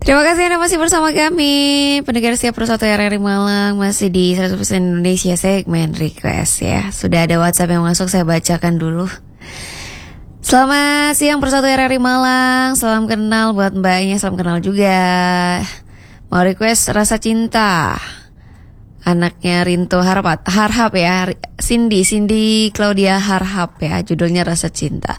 Terima kasih Anda masih bersama kami, pendengar setiap Persatu RRI Malang, masih di 100% Indonesia segmen request ya. Sudah ada WhatsApp yang masuk, saya bacakan dulu. Selamat siang Persatu RRI Malang, salam kenal buat mbaknya, salam kenal juga. Mau request Rasa Cinta, anaknya Rinto Harhab ya, Cindy Claudia Harhab ya, judulnya Rasa Cinta.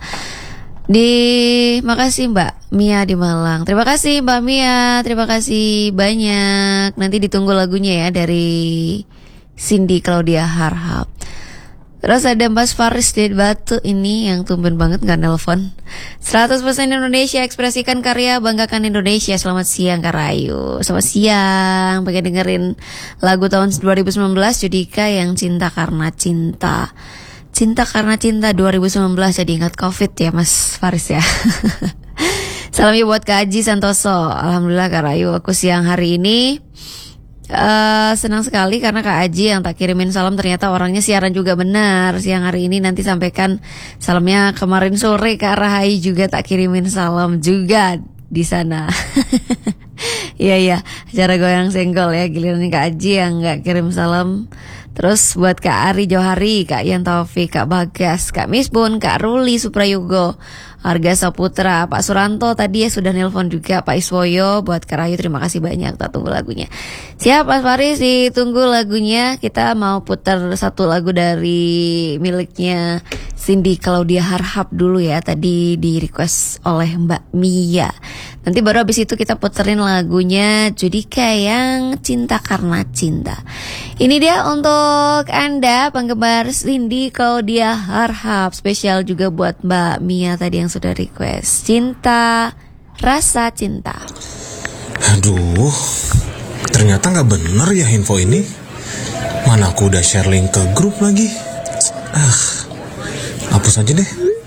Makasih Mbak Mia di Malang. Terima kasih Mbak Mia, terima kasih banyak. Nanti ditunggu lagunya ya dari Cindy Claudia Harhab. Terus ada Mas Faris di Batu ini yang tumben banget gak nelpon. 100% Indonesia, ekspresikan karya, banggakan Indonesia. Selamat siang Kak Rayu. Selamat siang. Pengen dengerin lagu tahun 2019 Judika yang Cinta Karena Cinta. Cinta Karena Cinta 2019, jadi ingat COVID ya Mas Faris ya. Salam ya buat Kak Aji Santoso. Alhamdulillah Kak Rayu, aku siang hari ini senang sekali karena Kak Aji yang tak kirimin salam ternyata orangnya siaran juga benar. Siang hari ini nanti sampaikan salamnya. Kemarin sore Kak Rahai juga tak kirimin salam juga di sana. Iya, acara goyang senggol ya, giliran Kak Aji yang gak kirim salam. Terus buat Kak Ari Johari, Kak Ian Taufik, Kak Bagas, Kak Misbun, Kak Ruli Suprayugo, Arga Saputra, Pak Suranto tadi ya sudah nelpon juga, Pak Iswoyo. Buat Kak Rayu terima kasih banyak, tak tunggu lagunya. Siap Mas Faris, ditunggu lagunya. Kita mau putar satu lagu dari miliknya Cindy Claudia Harhab dulu ya, tadi di request oleh Mbak Mia. Nanti baru habis itu kita puterin lagunya Judika yang Cinta Karena Cinta. Ini dia untuk Anda penggemar Cindy Claudia Harhab. Spesial juga buat Mbak Mia tadi yang sudah request Cinta, Rasa Cinta. Aduh, ternyata gak bener ya info ini. Mana aku udah share link ke grup lagi. Hapus aja deh.